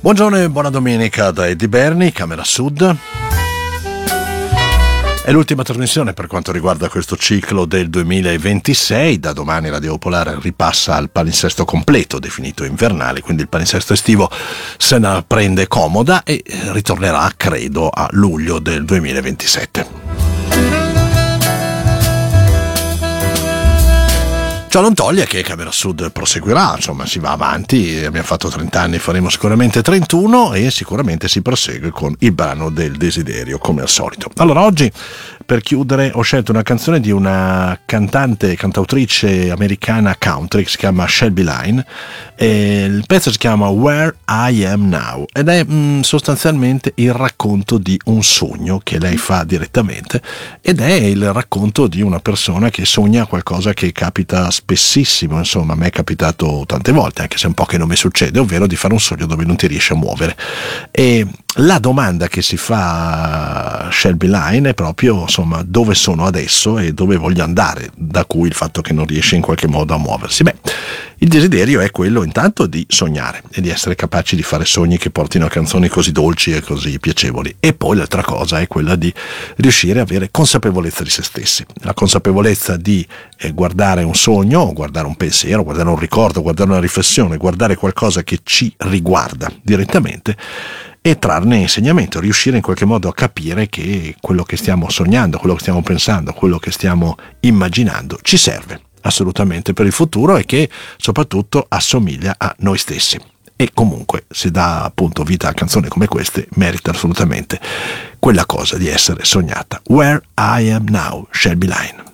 Buongiorno e buona domenica da Eddie Berni, Camera Sud. È l'ultima trasmissione per quanto riguarda questo ciclo del 2026. Da domani Radio Popolare ripassa al palinsesto completo, definito invernale, quindi il palinsesto estivo se ne prende comoda e ritornerà, credo, a luglio del 2027. Ciò non toglie che Camera Sud proseguirà, insomma si va avanti, abbiamo fatto 30 anni, faremo sicuramente 31 e sicuramente si prosegue con il brano del desiderio come al solito. Allora oggi per chiudere ho scelto una canzone di una cantautrice americana country che si chiama Shelby Lynne e il pezzo si chiama Where I Am Now ed è sostanzialmente il racconto di un sogno che lei fa direttamente ed è il racconto di una persona che sogna qualcosa che capita spessissimo, insomma a me è capitato tante volte, anche se un po' che non mi succede, ovvero di fare un sogno dove non ti riesci a muovere. E la domanda che si fa Shelby Lynne è proprio, insomma, dove sono adesso e dove voglio andare, da cui il fatto che non riesce in qualche modo a muoversi. Beh, il desiderio è quello intanto di sognare e di essere capaci di fare sogni che portino a canzoni così dolci e così piacevoli, e poi l'altra cosa è quella di riuscire a avere consapevolezza di se stessi, la consapevolezza di guardare un sogno, guardare un pensiero, guardare un ricordo, guardare una riflessione, guardare qualcosa che ci riguarda direttamente e trarne insegnamento, riuscire in qualche modo a capire che quello che stiamo sognando, quello che stiamo pensando, quello che stiamo immaginando ci serve assolutamente per il futuro e che soprattutto assomiglia a noi stessi. E comunque se dà appunto vita a canzoni come queste merita assolutamente quella cosa di essere sognata. Where I Am Now, Shelby Lynne.